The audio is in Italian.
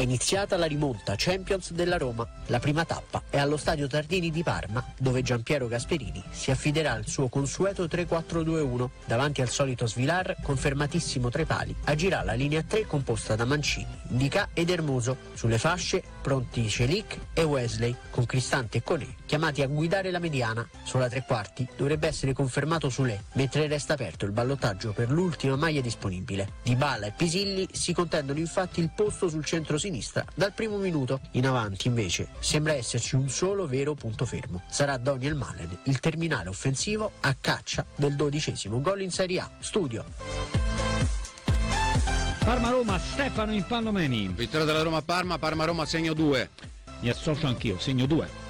iniziata la rimonta Champions della Roma. La prima tappa è allo stadio Tardini di Parma, dove Gianpiero Gasperini si affiderà al suo consueto 3-4-2-1. Davanti al solito Svilar, confermatissimo tra i pali, agirà la linea 3 composta da Mancini, Ndicà ed Hermoso. Sulle fasce pronti Celik e Wesley, con Cristante e Koné chiamati a guidare la mediana. Sulla tre quarti dovrebbe essere confermato Soulé, mentre resta aperto il ballottaggio per l'ultima maglia disponibile. Dybala e Pisilli si contendono infatti il posto sul centro-sinistra dal primo minuto. In avanti invece sembra esserci un solo vero punto fermo. Sarà Daniel Malen, il terminale offensivo a caccia del 12° gol in Serie A. Studio. Parma-Roma, Stefano Impallomeni. Vittoria della Roma a Parma, Parma-Roma segno 2. Mi associo anch'io, segno 2.